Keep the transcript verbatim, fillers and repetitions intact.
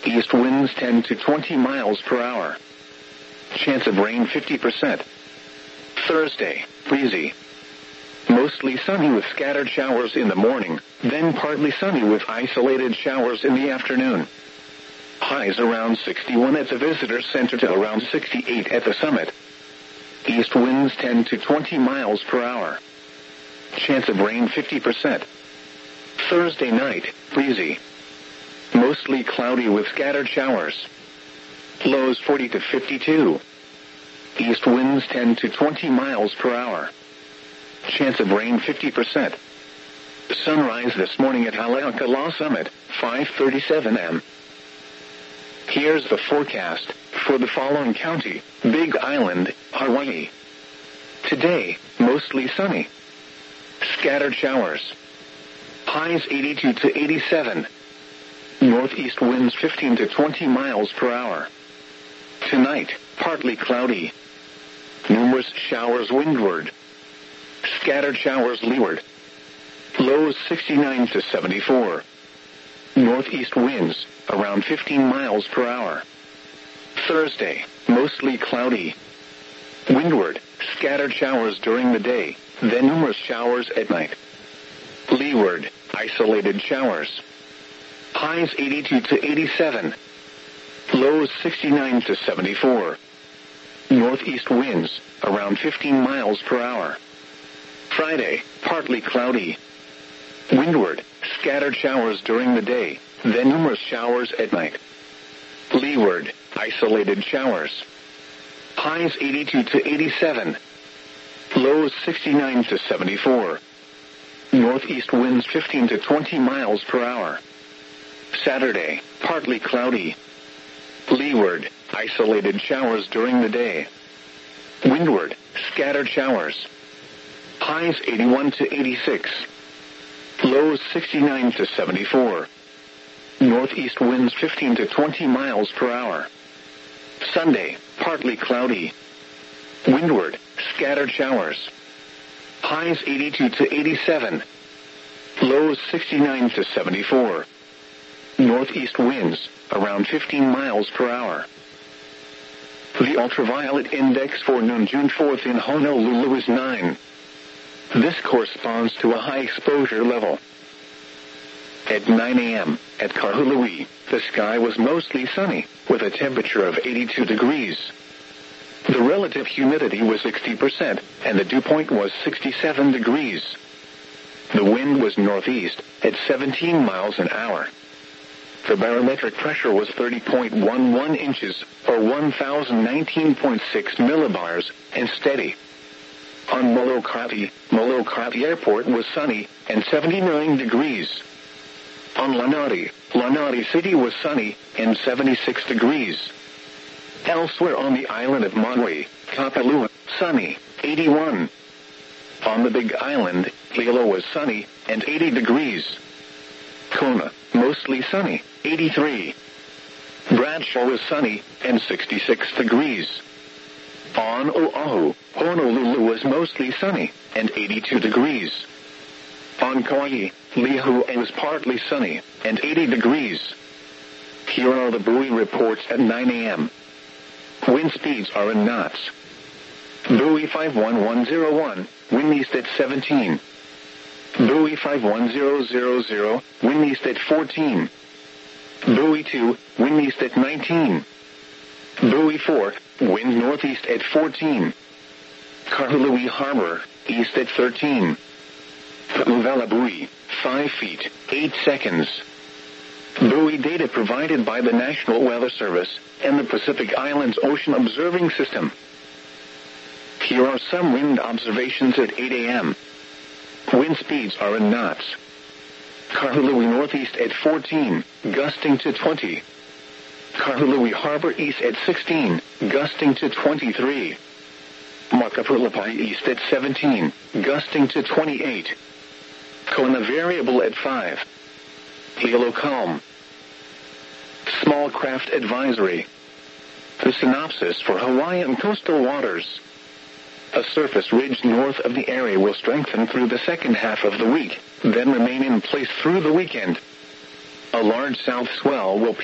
East winds ten to twenty miles per hour. Chance of rain fifty percent. Thursday, breezy. Mostly sunny with scattered showers in the morning, then partly sunny with isolated showers in the afternoon. Highs around sixty-one at the visitor center to around sixty-eight at the summit. East winds ten to twenty miles per hour. Chance of rain fifty percent. Thursday night, breezy. Mostly cloudy with scattered showers. Lows forty to fifty-two. East winds ten to twenty miles per hour. Chance of rain fifty percent. Sunrise this morning at Haleakala Summit, five thirty-seven a m Here's the forecast for the following county: Big Island, Hawaii. Today, mostly sunny. Scattered showers. Highs eighty-two to eighty-seven. Northeast winds fifteen to twenty miles per hour. Tonight, partly cloudy. Numerous showers windward. Scattered showers leeward. Lows sixty-nine to seventy-four. Northeast winds around fifteen miles per hour. Thursday, mostly cloudy. Windward, scattered showers during the day, then numerous showers at night. Leeward, isolated showers. Highs eighty-two to eighty-seven. Lows sixty-nine to seventy-four. Northeast winds around fifteen miles per hour. Friday, partly cloudy. Windward, scattered showers during the day, then numerous showers at night. Leeward, isolated showers. Highs eighty-two to eighty-seven. Lows sixty-nine to seventy-four. Northeast winds fifteen to twenty miles per hour. Saturday, partly cloudy. Leeward, isolated showers during the day. Windward, scattered showers. Highs eighty-one to eighty-six. Lows sixty-nine to seventy-four. Northeast winds fifteen to twenty miles per hour. Sunday, partly cloudy. Windward, scattered showers. Highs eighty-two to eighty-seven. Lows sixty-nine to seventy-four. Northeast winds around fifteen miles per hour. The ultraviolet index for noon June fourth in Honolulu is nine. This corresponds to a high exposure level. At nine a m at Kahului, the sky was mostly sunny, with a temperature of eighty-two degrees. The relative humidity was sixty percent, and the dew point was sixty-seven degrees. The wind was northeast, at seventeen miles an hour. The barometric pressure was thirty point one one inches, or one thousand nineteen point six millibars, and steady. On Molokai, Molokai Airport was sunny, and seventy-nine degrees. On Lanai, Lanai City was sunny, and seventy-six degrees. Elsewhere on the island of Maui, Kapalua, sunny, eighty-one. On the Big Island, Hilo was sunny, and eighty degrees. Kona, mostly sunny, eighty-three. Bradshaw was sunny, and sixty-six degrees. On Oahu, Honolulu was mostly sunny, and eighty-two degrees. On Kauai, Lihue was partly sunny, and eighty degrees. Here are the buoy reports at nine a m Wind speeds are in knots. Buoy five one one zero one, wind east at seventeen. Buoy five one zero zero zero, wind east at fourteen. Buoy two, wind east at nineteen. Buoy four, wind northeast at fourteen. Kahului Harbor, east at thirteen. Pu'uvela buoy, five feet, eight seconds. Buoy data provided by the National Weather Service and the Pacific Islands Ocean Observing System. Here are some wind observations at eight a m Wind speeds are in knots. Kahului northeast at fourteen, gusting to twenty. Kahului Harbor east at sixteen, gusting to twenty-three. Makapulapai east at seventeen, gusting to twenty-eight. Kona variable at five. Hilo calm. Small craft advisory. The synopsis for Hawaiian coastal waters. A surface ridge north of the area will strengthen through the second half of the week, then remain in place through the weekend. A large south swell will